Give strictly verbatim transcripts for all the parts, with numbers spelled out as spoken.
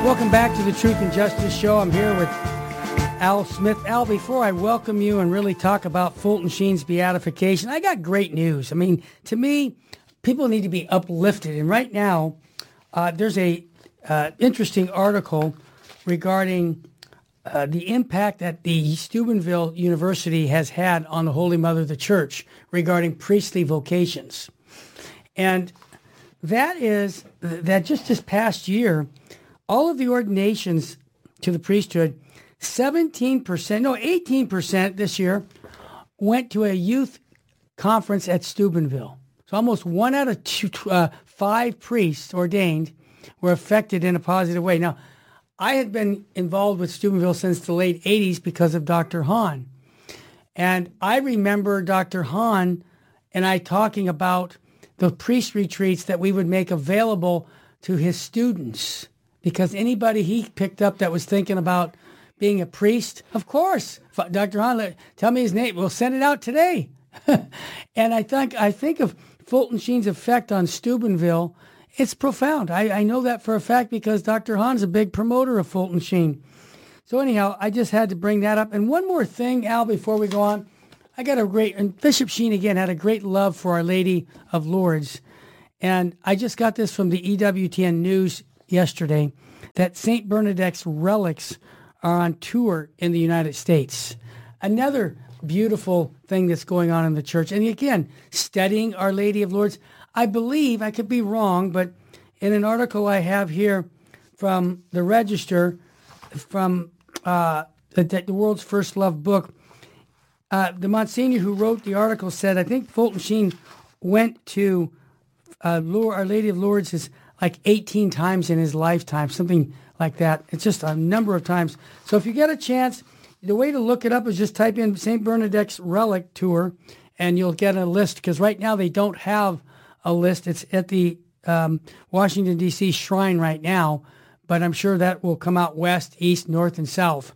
Welcome back to the Truth and Justice Show. I'm here with Al Smith. Al, before I welcome you and really talk about Fulton Sheen's beatification, I got great news. I mean, to me, people need to be uplifted. And right now, uh, there's a uh, interesting article regarding uh, the impact that the Steubenville University has had on the Holy Mother of the Church regarding priestly vocations. And that is that just this past year, all of the ordinations to the priesthood, seventeen percent, no, eighteen percent this year went to a youth conference at Steubenville. So almost one out of two, uh, five priests ordained were affected in a positive way. Now, I had been involved with Steubenville since the late eighties because of Doctor Hahn. And I remember Doctor Hahn and I talking about the priest retreats that we would make available to his students. Because anybody he picked up that was thinking about being a priest, of course, Doctor Hahn, tell me his name. We'll send it out today. And I think I think of Fulton Sheen's effect on Steubenville. It's profound. I, I know that for a fact because Doctor Hahn's a big promoter of Fulton Sheen. So anyhow, I just had to bring that up. And one more thing, Al, before we go on. I got a great, and Bishop Sheen, again, had a great love for Our Lady of Lourdes. And I just got this from the E W T N News yesterday, that Saint Bernadette's relics are on tour in the United States. Another beautiful thing that's going on in the church. And again, studying Our Lady of Lourdes. I believe, I could be wrong, but in an article I have here from the Register, from uh, the, the World's First Love book, uh, the Monsignor who wrote the article said, I think Fulton Sheen went to uh, Our Lady of Lourdes is like eighteen times in his lifetime, something like that. It's just a number of times. So if you get a chance, the way to look it up is just type in Saint Bernadette's Relic Tour, and you'll get a list, because right now they don't have a list. It's at the um, Washington, D C shrine right now, but I'm sure that will come out west, east, north, and south.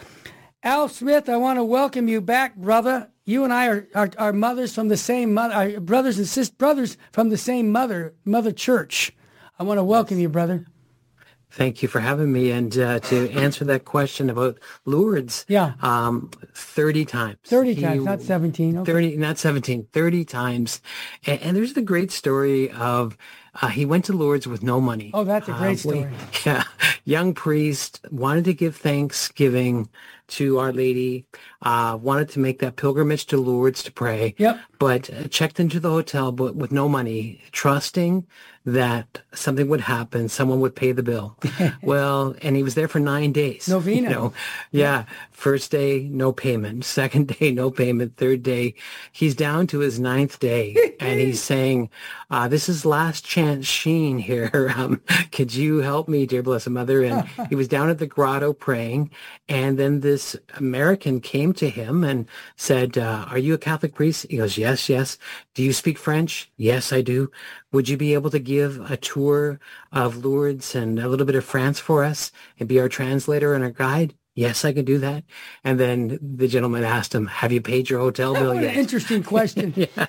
Al Smith, I want to welcome you back, brother. You and I are, are, are mothers from the same mother, our brothers and sisters, brothers from the same mother, Mother Church. I want to welcome you, brother. Thank you for having me. And uh, to answer that question about Lourdes, yeah, um, thirty times. thirty he, times, not seventeen. Okay. thirty, not seventeen, thirty times. And, and there's the great story of uh, he went to Lourdes with no money. Oh, that's a great uh, story. We, yeah, young priest, wanted to give thanksgiving to Our Lady, uh, wanted to make that pilgrimage to Lourdes to pray, yep. but uh, checked into the hotel but with no money, trusting that something would happen, someone would pay the bill. Well, and he was there for nine days. Novena. You know? Yeah. First day, no payment. Second day, no payment. Third day, he's down to his ninth day, and he's saying, uh, this is last chance Sheen here. Um, could you help me, dear Blessed Mother? And he was down at the grotto praying, and then this American came to him and said, uh, are you a Catholic priest? He goes, yes, yes. Do you speak French? Yes, I do. Would you be able to give a tour of Lourdes and a little bit of France for us and be our translator and our guide? Yes, I can do that. And then the gentleman asked him, have you paid your hotel bill what yet? An interesting question. Yeah.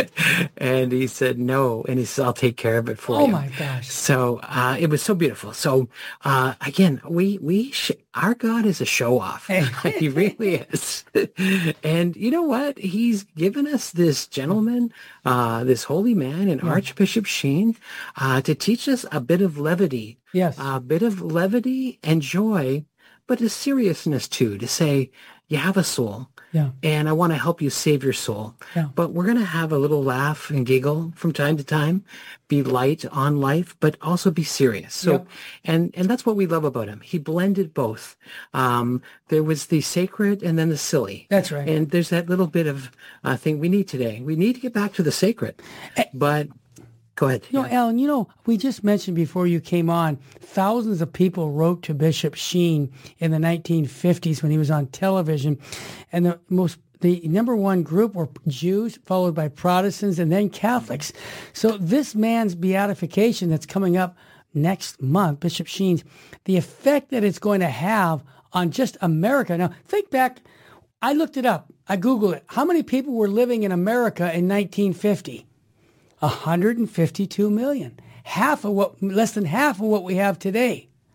And he said, no. And he said, I'll take care of it for oh you. Oh, my gosh. So uh, it was so beautiful. So uh, again, we, we sh- our God is a show off. He really is. And you know what? He's given us this gentleman, uh, this holy man and yeah. Archbishop Sheen, uh, to teach us a bit of levity. Yes. A bit of levity and joy, but a seriousness too, to say, you have a soul. Yeah. And I want to help you save your soul. Yeah. But we're going to have a little laugh and giggle from time to time, be light on life, but also be serious. So, yep. and, and that's what we love about him. He blended both. Um, there was the sacred and then the silly. That's right. And there's that little bit of uh, thing we need today. We need to get back to the sacred, but go ahead. You know, yeah. Alan, you know, we just mentioned before you came on, thousands of people wrote to Bishop Sheen in the nineteen fifties when he was on television. And the most, the number one group were Jews, followed by Protestants, and then Catholics. So this man's beatification that's coming up next month, Bishop Sheen's, the effect that it's going to have on just America. Now, think back. I looked it up. I Googled it. How many people were living in America in nineteen fifty? one hundred fifty-two million, half of what, less than half of what we have today.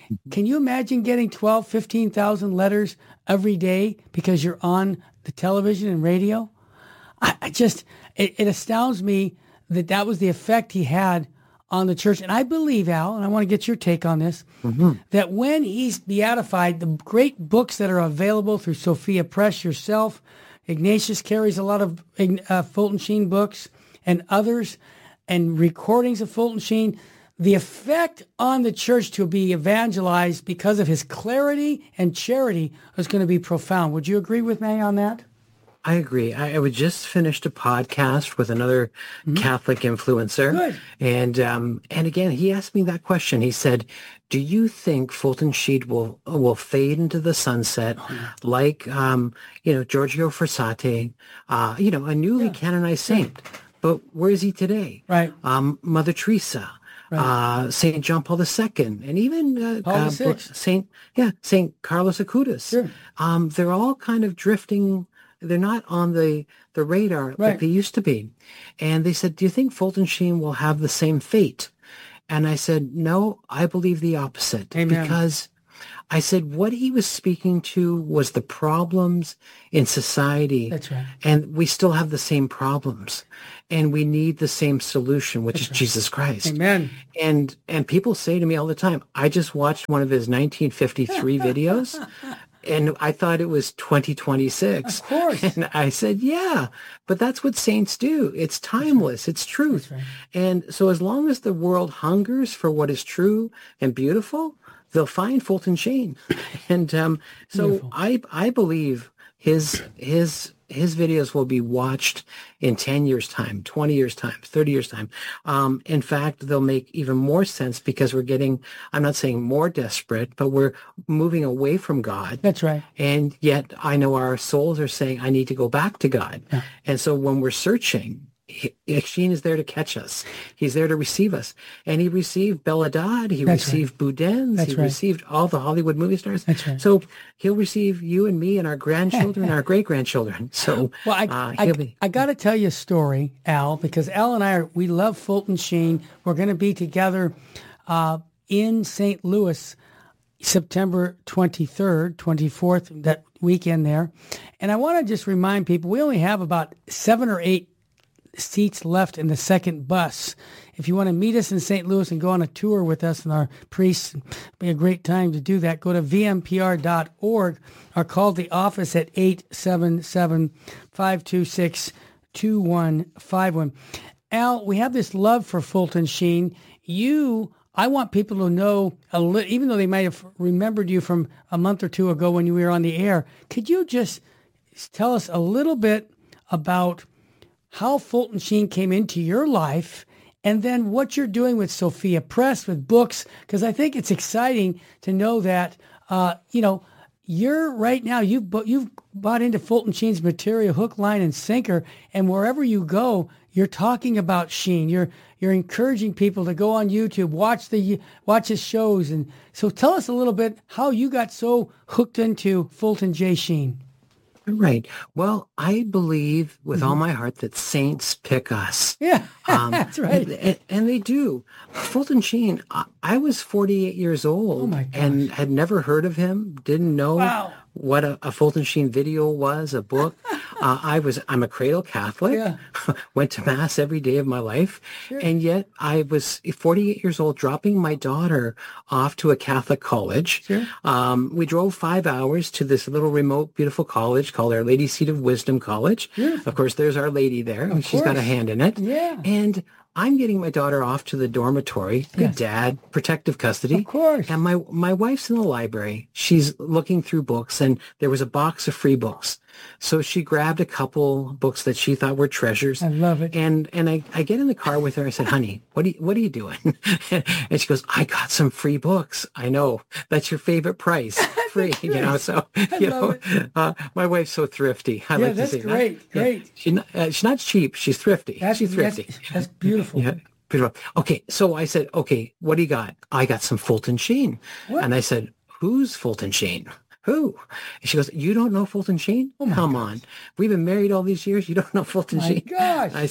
Can you imagine getting twelve, fifteen thousand letters every day because you're on the television and radio? I, I just, it, it astounds me that that was the effect he had on the church. And I believe, Al, and I want to get your take on this, mm-hmm. that when he's beatified, the great books that are available through Sophia Press, yourself, Ignatius carries a lot of uh, Fulton Sheen books and others, and recordings of Fulton Sheen, the effect on the church to be evangelized because of his clarity and charity is going to be profound. Would you agree with me on that? I agree. I, I just finished a podcast with another mm-hmm. Catholic influencer. Good. And um, and again, he asked me that question. He said, do you think Fulton Sheen will will fade into the sunset oh, yeah. like, um, you know, Giorgio Frassati, uh, you know, a newly yeah. canonized saint? Yeah. But where is he today? Right. Um, Mother Teresa. Right. Uh, Saint John Paul the Second, and even uh, Paul uh, the Sixth. Saint yeah Saint Carlos Acutis. Sure. Um, they're all kind of drifting. They're not on the, the radar right. like they used to be. And they said, do you think Fulton Sheen will have the same fate? And I said, no, I believe the opposite. Amen. Because I said what he was speaking to was the problems in society. That's right. And we still have the same problems. And we need the same solution, which That's is right. Jesus Christ. Amen. And and people say to me all the time, I just watched one of his nineteen fifty-three videos. And I thought it was twenty twenty-six. Of course. And I said, yeah, but that's what saints do. It's timeless. Right. It's truth. Right. And so as long as the world hungers for what is true and beautiful, they'll find Fulton Sheen. And um, so Beautiful. I I believe his his his videos will be watched in ten years time, twenty years time, thirty years time. Um, in fact, they'll make even more sense because we're getting, I'm not saying more desperate, but we're moving away from God. That's right. And yet I know our souls are saying, I need to go back to God. Yeah. And so when we're searching, He, Sheen is there to catch us. He's there to receive us. And he received Bella Dodd. He That's received right. Boudins. That's he right. received all the Hollywood movie stars. That's right. So he'll receive you and me and our grandchildren and our great-grandchildren. So well, I, uh, I, be, I got to tell you a story, Al, because Al and I, are, we love Fulton Sheen. We're going to be together uh, in Saint Louis September twenty-third, twenty-fourth, that weekend there. And I want to just remind people, we only have about seven or eight seats left in the second bus. If you want to meet us in Saint Louis and go on a tour with us and our priests, it'd be a great time to do that. Go to v m p r dot org or call the office at eight seven seven, five two six, two one five one. Al, we have this love for Fulton Sheen. You, I want people to know, a li- even though they might have remembered you from a month or two ago when you were on the air, could you just tell us a little bit about how Fulton Sheen came into your life, and then what you're doing with Sophia Press, with books, because I think it's exciting to know that, uh, you know, you're right now, you've, bu- you've bought into Fulton Sheen's material, hook, line, and sinker, and wherever you go, you're talking about Sheen. You're you're encouraging people to go on YouTube, watch the watch his shows. And so tell us a little bit how you got so hooked into Fulton J. Sheen. Right. Well, I believe with mm-hmm. all my heart that saints pick us. Yeah, um, that's right. And, and, and they do. Fulton Sheen, I, I was forty-eight years old oh my gosh. and had never heard of him, didn't know wow. what a, a Fulton Sheen video was, a book. uh, I was, I'm a cradle Catholic, yeah. went to Mass every day of my life. Sure. And yet I was forty-eight years old, dropping my daughter off to a Catholic college. Sure. Um, we drove five hours to this little remote, beautiful college called Our Lady Seat of Wisdom College. Beautiful. Of course, there's Our Lady there. Of She's course. got a hand in it. Yeah. And I'm getting my daughter off to the dormitory. Good Yes. dad, protective custody. Of course. And my, my wife's in the library. She's looking through books, and there was a box of free books. So she grabbed a couple books that she thought were treasures. I love it. And and I, I get in the car with her. I said, honey, what are you, what are you doing? And she goes, I got some free books. I know. That's your favorite price. Free. You know, so, you know, uh, my wife's so thrifty. I yeah, like that's to say great. that. Great. Yeah. She's, not, uh, she's not cheap. She's thrifty. That's, she's thrifty. That's, that's beautiful. Yeah. Beautiful. Okay. So I said, okay, what do you got? I got some Fulton Sheen. What? And I said, who's Fulton Sheen? Who? And she goes, you don't know Fulton Sheen? Oh my Come gosh. on. We've been married all these years. You don't know Fulton My Sheen? gosh. I said,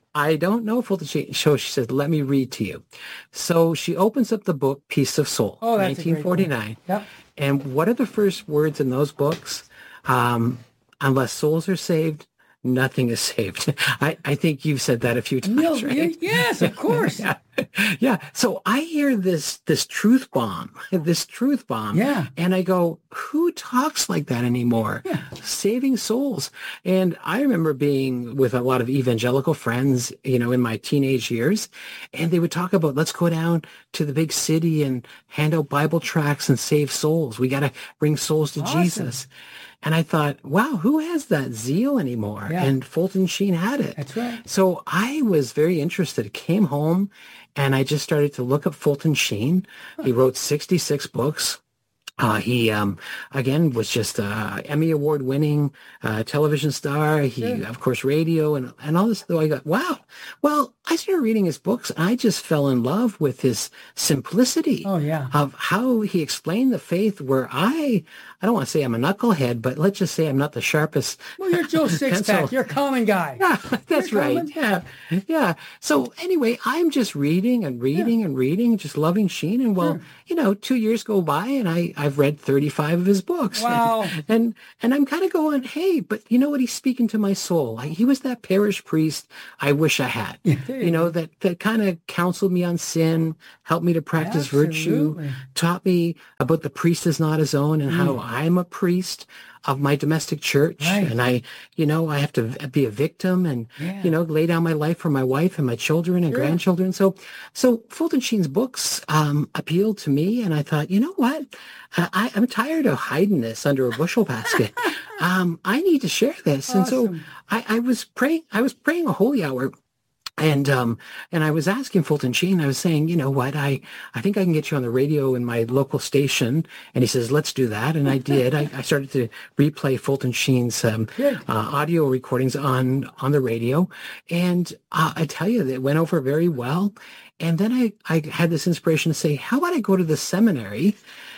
I don't know Fulton Sheen. So she said, let me read to you. So she opens up the book, Peace of Soul, Oh, that's a great nineteen forty-nine. Yep. And what are the first words in those books? Um, unless souls are saved, nothing is saved. I, I think you've said that a few times, No, right? you- yes, of course. yeah. yeah. So I hear this this truth bomb, this truth bomb. Yeah. And I go, who talks like that anymore? Yeah. Saving souls. And I remember being with a lot of evangelical friends, you know, in my teenage years, and they would talk about, let's go down to the big city and hand out Bible tracts and save souls. We got to bring souls to Awesome. Jesus. And I thought, wow, who has that zeal anymore? Yeah. And Fulton Sheen had it. That's right. So I was very interested. Came home and I just started to look up Fulton Sheen. He wrote sixty-six books. Uh, he, um, again, was just a Emmy Award winning uh, television star. He, Sure. of course, radio and, and all this. So I got, wow. Well, I started reading his books. And I just fell in love with his simplicity Oh, yeah. of how he explained the faith, where I, I don't want to say I'm a knucklehead, but let's just say I'm not the sharpest. Well, you're Joe Sixpack. pencil. You're a common guy. Yeah, that's You're right. common. Yeah, yeah. So anyway, I'm just reading and reading and reading, just loving Sheen. And well, Sure. you know, two years go by, and I I've read thirty-five of his books. Wow. And and, and I'm kind of going, hey, but you know what? He's speaking to my soul. Like, he was that parish priest I wish I had. there you you know, that that kind of counseled me on sin, helped me to practice virtue, Absolutely. taught me about the priest is not his own, and how I'm a priest of my domestic church. Right. And I, you know, I have to v- be a victim and, Yeah. you know, lay down my life for my wife and my children and Sure. grandchildren. So, so Fulton Sheen's books um, appealed to me. And I thought, you know what? Uh, I, I'm tired of hiding this under a bushel basket. um, I need to share this. And so Awesome. I, I was praying, I was praying a holy hour. And um and I was asking Fulton Sheen, I was saying, you know what, I, I think I can get you on the radio in my local station. And he says, let's do that. And I did. I, I started to replay Fulton Sheen's um, Good. uh, audio recordings on on the radio. And uh, I tell you, it went over very well. And then I, I had this inspiration to say, how about I go to the seminary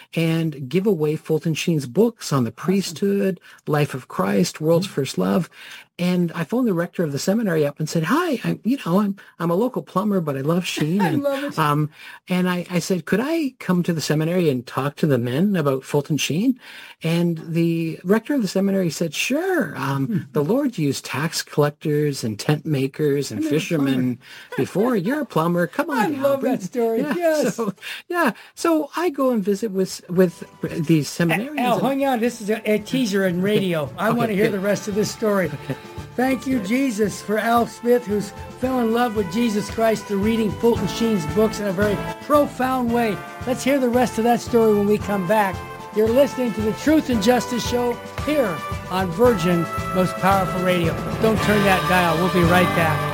and give away Fulton Sheen's books on the priesthood, life of Christ, world's first love. And I phoned the rector of the seminary up and said, hi, I, you know, I'm I'm a local plumber, but I love Sheen. I And, love it. um, and I, I said, could I come to the seminary and talk to the men about Fulton Sheen? And the rector of the seminary said, sure. Um, the Lord used tax collectors and tent makers and I'm a fishermen before. You're a plumber. Come on I now. love Bring- that story. Yeah, Yes. So, yeah. So I go and visit with with these seminarians. Al, and- hang on. This is a, a teaser in radio. I want to hear good. the rest of this story. Thank you, Jesus, for Al Smith, who's fell in love with Jesus Christ through reading Fulton Sheen's books in a very profound way. Let's hear the rest of that story when we come back. You're listening to the Truth and Justice Show here on Virgin Most Powerful Radio. Don't turn that dial. We'll be right back.